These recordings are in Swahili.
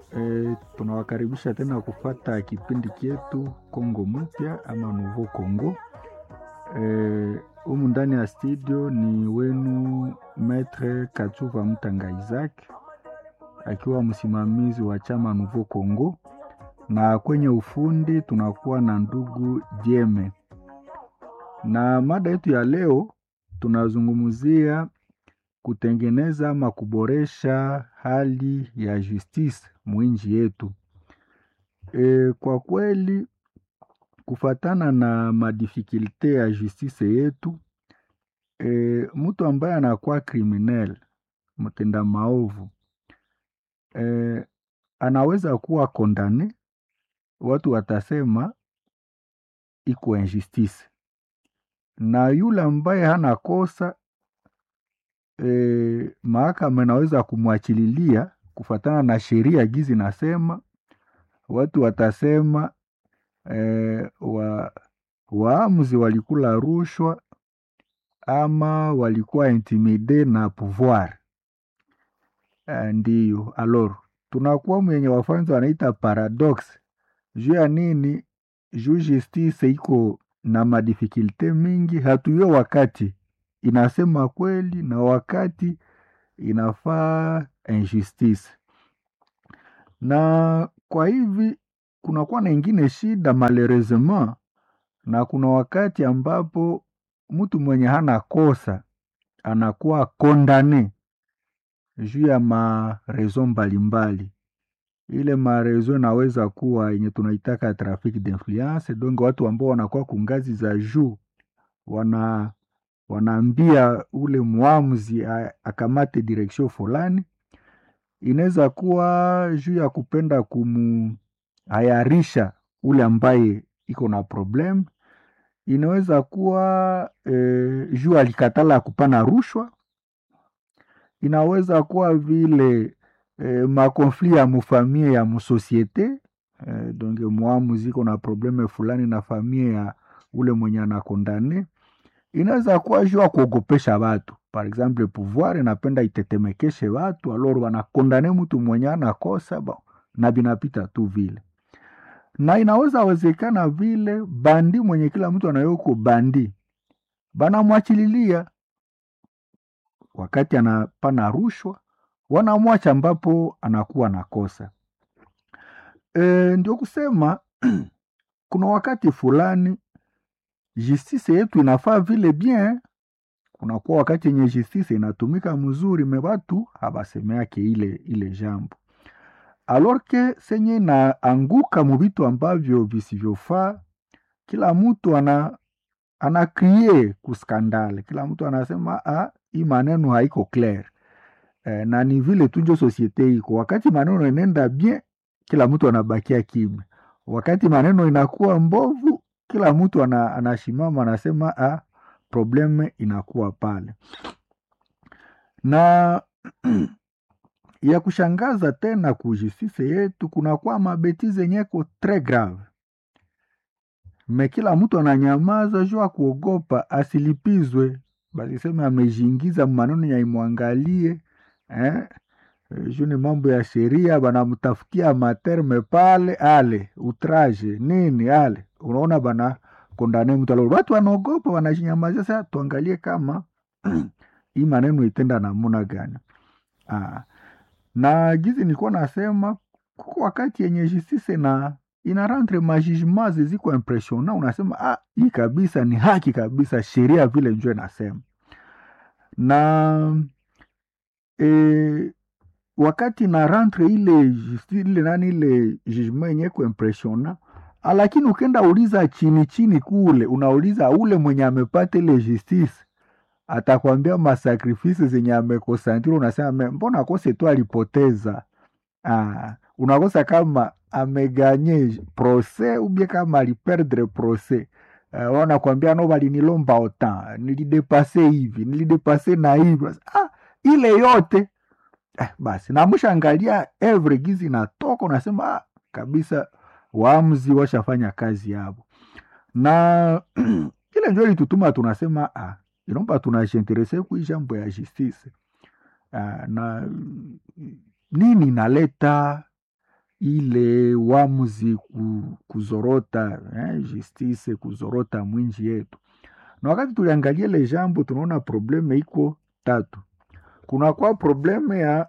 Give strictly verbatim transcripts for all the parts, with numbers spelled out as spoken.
E, tunawakaribisha tena kufata kipindi kyetu Kongo Mpya ama Nouveau Congo. E, umu ndani ya studio ni wenu Maitre Kachuva Mutanga Isaac akiwa msimamizi wa chama Nouveau Congo, na kwenye ufundi tunakuwa na ndugu Jeme. Na mada yetu ya leo tunazungumzia kutengeneza ama kuboresha hali ya justice mwinji yetu. E, kwa kweli kufatana na madifikulte ya justice yetu, e, mtu ambaye anakuwa criminel, mtenda maovu, e, anaweza kuwa kondane, watu watasema iko injustice. Na yule ambaye hana kosa, e, mahakama inaweza kumwachililia kufatana na sheria gizi nasema, watu watasema e, wa, waamuzi walikula rushwa ama walikuwa intimide na pouvoir. E, ndiyo, alor, tunakuwa mwenye wafanzi wanaita paradox. Juu ya nini? Juu justice iko na madifikulte mingi, hatuyo wakati inasema kweli na wakati inafaa injustice. Na kwa hivi kunakuwa na ingine shida malheureusement, na kuna wakati ambapo mtu mwenye hana kosa anakuwa kondane juu ya marezo mbalimbali. Ile marezo naweza kuwa yenye tunaitaka traffic d'influence, donc watu ambao wanakuwa kungazi za juu wana wanaambia ule muamuzi akamate direction fulani. Inaweza kuwa juu ya kupenda kumuhayarisha ule ambaye iko na problem. Inaweza kuwa e, juu alikatala kupana rushwa. Inaweza kuwa vile e, makonfli ya mufamie ya musosiete, e, donc muamuzi iko na probleme fulani na famie ya ule mwenye anakondane. Inaweza kuwa juu kuogopesha watu. Par exemple, pouvoir inapenda itetemekeshe watu, alor wanakondane mtu mwenye anakosa na binapita tu vile. Na inaweza wezekana vile bandi mwenye kila mtu anayoko bandi bana mwachililia wakati anapana rushwa, wanamwacha ambapo anakuwa nakosa. E, ndio kusema kuna wakati fulani justice yetu inafaa vile bien, kuna kwa wakati yenye justice inatumika mzuri me watu habaseme yake ile ile jambo. Alors que senye na anguka mubitu ambavyo visivyofaa, kila mtu ana ana kriye kuskandale. Kila mtu anasema ah, hii maneno haiko clear. E, na ni vile tunjo societe iko. Wakati maneno inenda bien, kila mtu anabakia kimya. Wakati maneno inakuwa mbovu, kila mtu ana, anashimama anasema ah, probleme inakuwa pale. Na ya kushangaza tena kujistise yetu, kuna kwa mabetize nyeko tre grave. Me kila mtu ananyamaza jua kuogopa asilipizwe. Basi sema amejingiza maneno ya imwangalie. Eh? Juni mambo ya sheria, bana mutafutia materme pale, ale, utraje, nini, ale. Unaona bana kondane mtu aloro. Watu wanaogopa, wanajinyamazia. Sasa tuangalie kama hii maneno itenda namuna gani. Ah. Na gizi nilikuwa nasema kuko wakati yenye justice na ina rendre majugement ziko impressionnant, unasema ah, hii kabisa ni haki kabisa, sheria vile njoo nasema. Na e, wakati na rentre ile justice ile nani ile jugement yenye iko impressionnant, lakini ukenda uliza chini chini kule, unauliza ule mwenye amepata ile justice, atakwambia masacrifice zenye amekosantiro, unasema mbona kose tu alipoteza. Ah, unakosa kama ameganye procès ubie kama aliperdre procès. Uh, wanakuambia no bali nilomba ota, nilidepase hivi, nilidepase na hivi. Ah, ile yote eh, basi na mshangalia every gizi natoka, unasema ah, kabisa waamuzi washafanya kazi yao. Na kile njoo litutuma tunasema ah, ilomba tunajinteresse kwa jambo ya justice. Ah, na nini naleta ile uamuzi ku, kuzorota eh, justice kuzorota mwinji yetu. Na wakati tuliangalia ile jambo tunaona probleme iko tatu. Kuna kwa probleme ya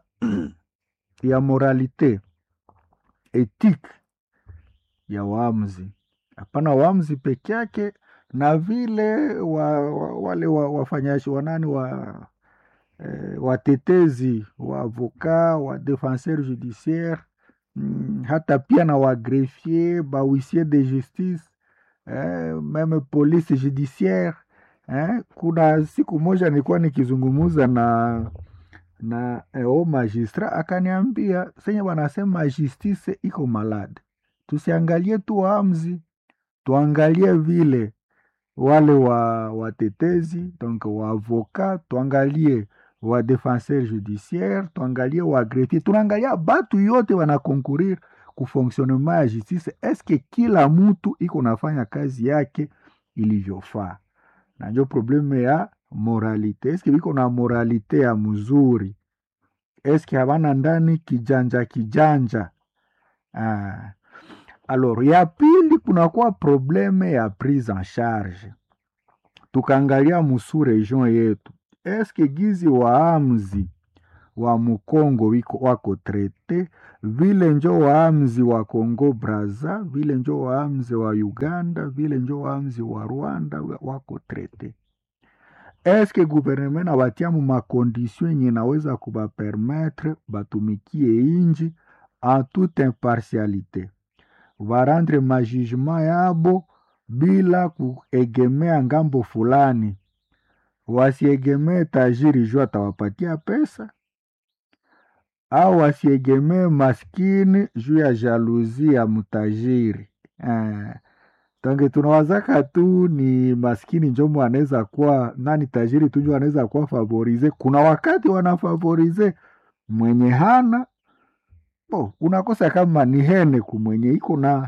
ya moralite ethique ya waamuzi, hapana waamuzi peke yake, na vile wa, wa, wale wa, wafanyaji wanani wa eh, watetezi wa avoka wa defenseur judiciaire mm, hata pia na wa greffier ba huissier de justice eh, meme police judiciaire eh. Kuna siku moja nilikuwa nikizungumuza na na eh, o magistrat akaniambia senye wanasema justice iko malade, tusiangalie tu waamuzi, tuangalie vile wale wa watetezi donc wa avocat, tuangalie wa defenseur judiciaire, tuangalie wa greffier, tunaangalia batu yote wana concourir ku fonctionnement ya justice. Eske kila mtu iko nafanya kazi yake ilivyofaa? Na ndio probleme ya moralite. Eske biko na moralite ya mzuri? Eske habana ndani kijanja kijanja? Ah. Alors, ya pili kunakuwa probleme ya prise en charge. Tukaangalia musu region yetu, eske gizi waamuzi wa Mukongo wiko wako trete vile njo waamuzi wa Kongo Braza, vile njo waamuzi wa Uganda, vile njo waamuzi wa Rwanda wako trete? Eske gouvernement na batia mu makondisyon yenye naweza kubapermetre batumikie inji en toute impartialité, varandre majugement yabo bila kuegemea ngambo fulani, wasiegemee tajiri juu atawapatia pesa, au wasiegemee maskini juu ya jaluzi ya mutajiri. Eh, tange tunawazaka tu ni maskini njomo anaweza kuwa nani, tajiri tu njo anaweza kuwa favorize. Kuna wakati wanafavorize mwenye hana. Bo, unakosa kama ni hene kumwenye iko na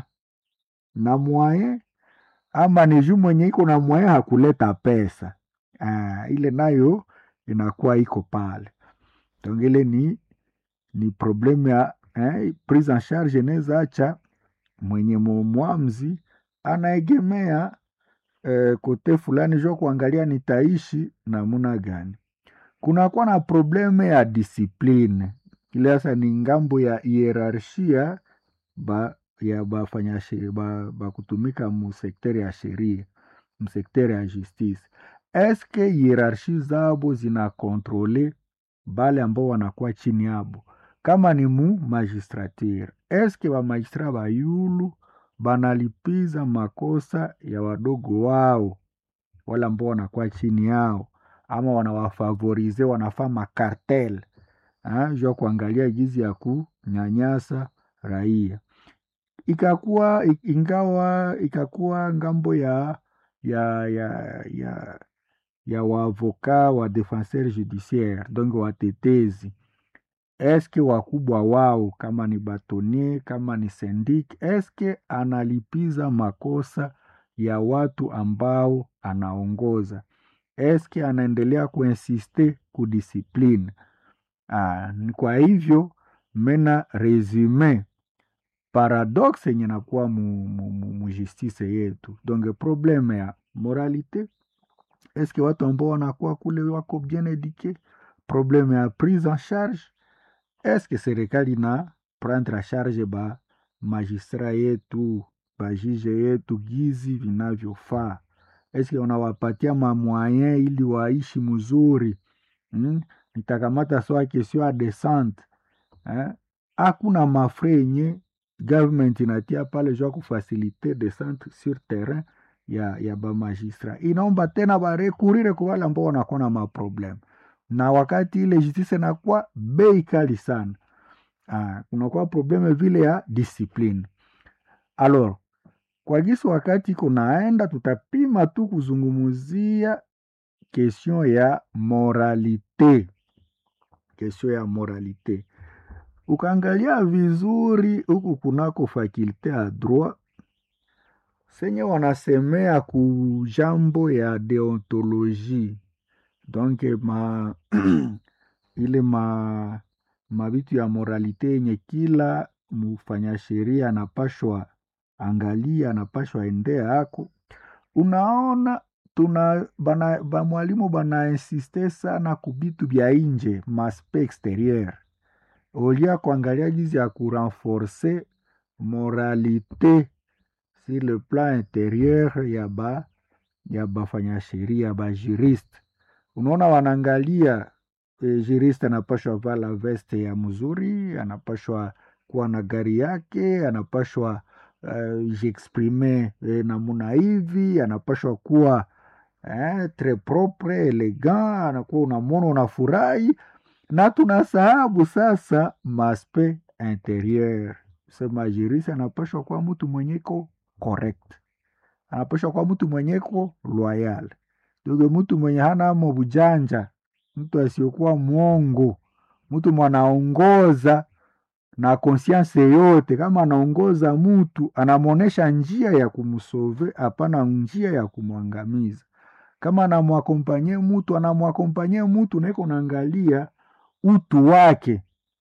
na mwaye, ama ni juu mwenye iko na mwaye hakuleta pesa. Ah, ile nayo inakuwa iko pale. Tongele ni ni probleme ya eh, prise en charge neza acha mwenye muamzi anaegemea eh, kote fulani jo kuangalia nitaishi namuna gani. Kuna kuwa na probleme ya discipline. Ile hasa ni ngambo ya hierarchia ba ya bafanya ba, ba kutumika mu sekteri ya sheria, mu sekteri ya justice. Eske hierarchie zabo zina kontrole bale ambao wanakuwa chini yabo? Kama ni mu magistrature, eske wa magistra bayulu banalipiza makosa ya wadogo wao wala ambao wanakuwa chini yao, ama wanawafavorize, wanafaa makartel jua kuangalia jizi ya kunyanyasa raia? Ikakuwa ingawa ikakuwa ngambo ya ya ya ya ya waavoka wa defenseur judiciaire, donc watetezi, eske wakubwa wao kama ni batonier, kama ni syndic, eske analipiza makosa ya watu ambao anaongoza? Eske anaendelea kuinsiste kudiscipline? Ah, ni kwa hivyo mena resume paradoxe yenye nakuwa mu, mu, mu, mu justice yetu. Donc probleme ya moralite, eske watu ambao wanakuwa kule wako bien eduke? Probleme ya prise en charge, eske serikali na prendre en charge ba magistra yetu, ba juge yetu gizi vinavyofaa? Eske unawapatia mamwayen ili waishi mzuri? hmm? Nitakamata soa kesio a descente eh? Hakuna mafre yenye government inatia pale jua kufasilite descente sur terrain ya, ya ba magistra. Inaomba tena barekurire kwa wale ambao wanakuwa na maprobleme, na wakati ile justice inakuwa bei kali sana, ah, kunakuwa probleme vile ya discipline. Alors kwa gisi wakati kunaenda, tutapima tu kuzungumuzia question ya moralite, question ya moralite. Ukaangalia vizuri huku kunako fakulte ya droit, senye wanasemea ku jambo ya deontologie, donc ma ile ma mabitu ya moralite yenye kila mfanya sheria anapashwa angalia, anapashwa endea hako. Unaona tuna bana ba mwalimu bana insiste sana kubitu bya inje, maspe exterieur. Olia kuangalia jizi ya kurenforcer moralité sur le plan intérieur ya ba ya bafanya sheria ba juriste. Unaona wanaangalia e, juriste anapashwa vala veste ya mzuri, anapashwa kuwa na gari yake, anapashwa uh, jiexprime e, namuna hivi, anapashwa kuwa eh, très propre, elegant, anakuwa unamwona unafurahi. Na tunasahabu sasa maspe interieur. Sema juriste anapashwa kuwa mtu mwenyeko correct, anapashwa kuwa mtu mwenyeko loyal, ndio mtu mwenye hana amo bujanja, mtu asiyokuwa mwongo, mtu mwanaongoza na conscience yote. Kama anaongoza mtu anamonesha njia ya kumsove, hapana njia ya kumwangamiza. Kama anamwakompanye mtu anamwakompanye mtu naiko naangalia utu wake.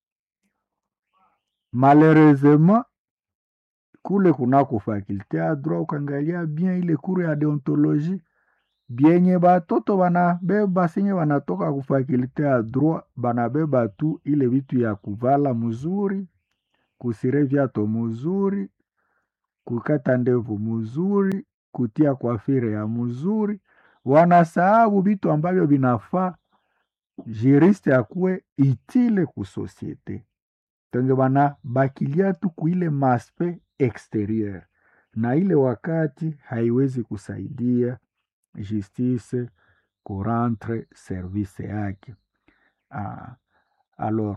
Malheureusement kule kunako fakulte ya droit ukangalia bien ile kuru ya deontologie, bienye batoto banabeba senye banatoka kufakulte ya droit, banabeba tu ile vitu ya kuvala mzuri, kusire viato mzuri, kukata ndevu mzuri, kutia kwafire ya mzuri. Wanasahabu vitu ambavyo binafaa juriste akue itile ku societe. Tenge bana bakilia tu kuile maspe exterieur, na ile wakati haiwezi kusaidia justice kurentre service yake. Ah, alors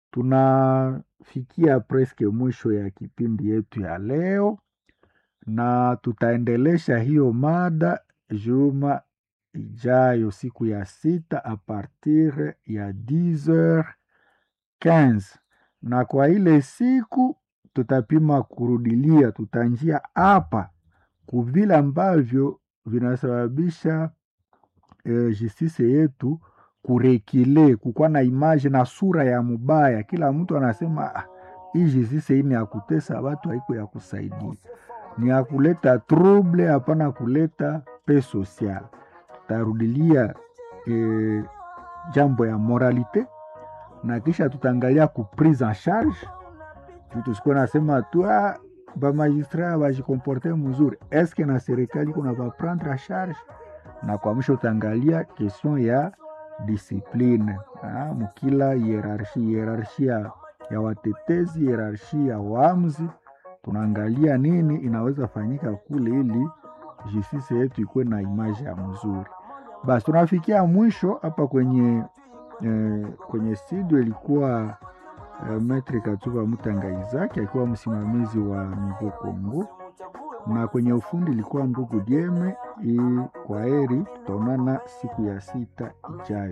tunafikia preske mwisho ya kipindi yetu ya leo, na tutaendelesha hiyo mada juma ijayo siku ya sita a partir ya dix heures quinze. Na kwa ile siku tutapima kurudilia, tutanjia hapa kuvile ambavyo vinasababisha e, justice yetu kurekile, kukuwa na image na sura ya mubaya. Kila mtu anasema ah, hii justice hii ni ya kutesa watu, haiko ya kusaidia, ni ya kuleta trouble, hapana kuleta paix sociale. Tutarudilia e, jambo ya moralite, na kisha tutangalia ku prise en charge. Tusikuwa nasema tu ah, ba magistrat bajikomporte mzuri, eske na serikali kuna ba prendre en charge. Na kwa mwisho utangalia question ya discipline, ah, mukila hierarchie, hierarchia ya watetezi, hierarchia ya waamuzi. Tunaangalia nini inaweza fanyika kule ili justice yetu ikuwe na image ya mzuri. Basi tunafikia mwisho hapa kwenye eh, kwenye studio ilikuwa eh, Maître Katuba Mutanga Isaac akiwa msimamizi wa Nouveau Congo, na kwenye ufundi ilikuwa ndugu Dieme. Kwa heri, tutaonana siku ya sita ijayo.